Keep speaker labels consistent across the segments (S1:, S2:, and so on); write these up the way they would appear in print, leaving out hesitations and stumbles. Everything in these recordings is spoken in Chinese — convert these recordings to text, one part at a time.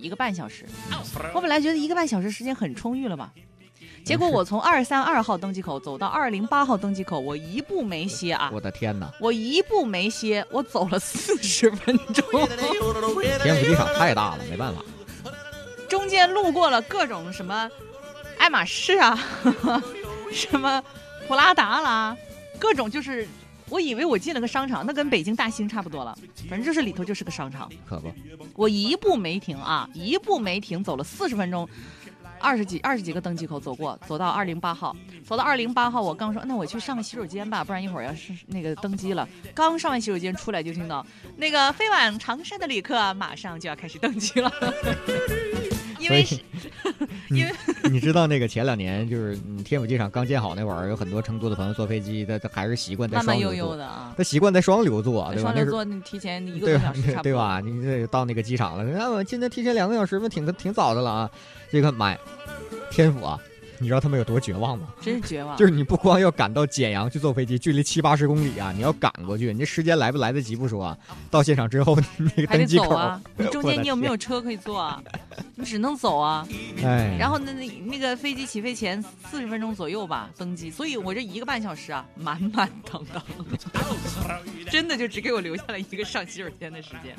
S1: 1个半小时。我本来觉得1个半小时时间很充裕了吧，结果我从232号登机口走到208号登机口，我一步没歇啊！
S2: 我的天哪！
S1: 我一步没歇，我走了40分钟。
S2: 天府机场太大了，没办法。
S1: 中间路过了各种什么爱马仕啊，什么普拉达啦，各种就是我以为我进了个商场，那跟北京大兴差不多了，反正就是里头就是个商场。
S2: 可不，
S1: 我一步没停啊，一步没停，走了40分钟。20几个登机口走过，走到208号，走到208号，我刚说那我去上个洗手间吧，不然一会儿要是那个登机了。刚上完洗手间出来就听到那个飞往长沙的旅客马上就要开始登机了。因为
S2: 你知道那个前2年就是天府机场刚建好那会儿，有很多成都的朋友坐飞机，他还是习惯在双流坐，
S1: 慢悠悠的啊，
S2: 他习惯在双流坐，对吧？
S1: 双流坐你提前1个多小时差不多，
S2: 对吧？你这到那个机场了，我今天提前2个小时吧，挺早的了啊。这个买天府啊，你知道他们有多绝望吗？
S1: 真是绝望！
S2: 就是你不光要赶到简阳去坐飞机，距离70-80公里啊，你要赶过去，你这时间来不来得及不说啊，到现场之后那个登机口
S1: 啊，你中间你有没有车可以坐啊？你只能走啊。
S2: 哎，
S1: 然后那个飞机起飞前40分钟左右吧登机，所以我这1个半小时啊，满满当当，真的就只给我留下了1个上洗手间的时间。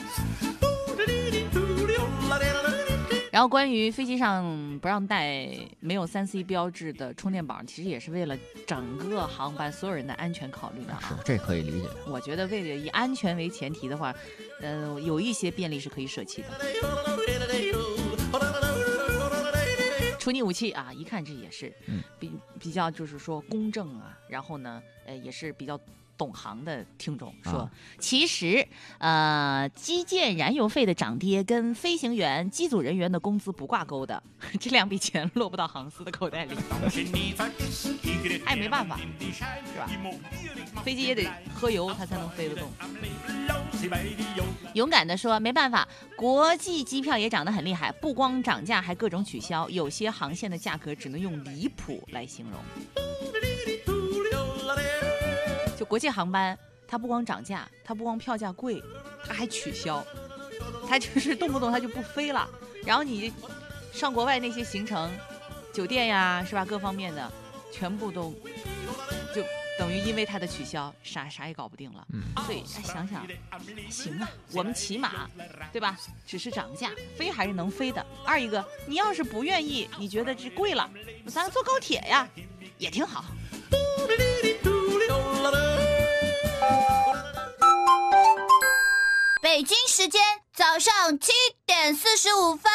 S1: 然后关于飞机上不让带没有3C 标志的充电宝，其实也是为了整个航班所有人的安全考虑的啊。
S2: 是，这可以理解。
S1: 我觉得为了以安全为前提的话，有一些便利是可以舍弃的。处理武器啊，一看这也是比较就是说公正啊，然后呢，也是比较懂行的听众说，其实机建燃油费的涨跌跟飞行员、机组人员的工资不挂钩的，这2笔钱落不到航司的口袋里。哎，没办法，是吧？飞机也得喝油，它才能飞得动。勇敢的说，没办法，国际机票也涨得很厉害，不光涨价，还各种取消，有些航线的价格只能用离谱来形容。就国际航班，它不光涨价，它不光票价贵，它还取消，它就是动不动它就不飞了。然后你上国外那些行程、酒店呀，是吧？各方面的全部都就等于因为它的取消，啥也搞不定了。所以想想，行啊，我们起码，对吧？只是涨价，飞还是能飞的。二一个，你要是不愿意，你觉得这贵了，咱坐高铁呀，也挺好。
S3: 北京时间早上7点45分。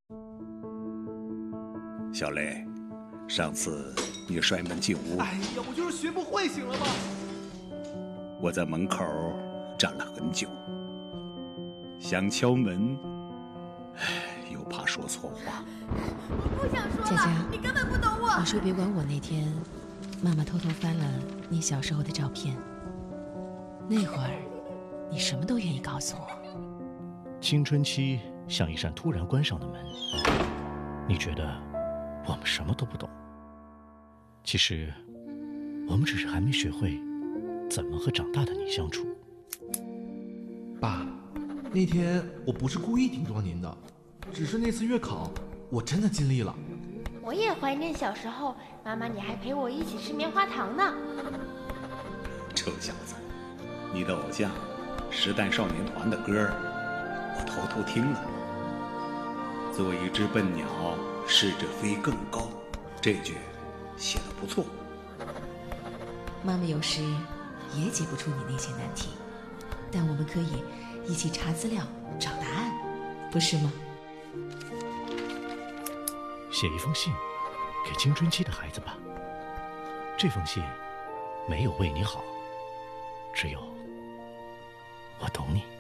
S4: 小雷，上次你摔门进屋，
S5: 哎呀，我就是学不会，行了吗？
S4: 我在门口站了很久，想敲门，又怕说错话。
S3: 我不想说了，
S6: 佳佳，
S3: 你根本不懂我。
S6: 你说别管我那天，妈妈偷偷翻了你小时候的照片，那会儿你什么都愿意告诉我。
S7: 青春期像一扇突然关上的门，你觉得我们什么都不懂，其实我们只是还没学会怎么和长大的你相处。
S5: 爸，那天我不是故意顶撞您的，只是那次月考我真的尽力了。
S8: 我也怀念小时候，妈妈你还陪我一起吃棉花糖呢。
S4: 臭小子，你的偶像时代少年团的歌我偷偷听了。做一只笨鸟，试着飞更高，这句写得不错。
S6: 妈妈有时也解不出你那些难题，但我们可以一起查资料找答案，不是吗？
S7: 写一封信给青春期的孩子吧，这封信没有为你好，只有我懂你。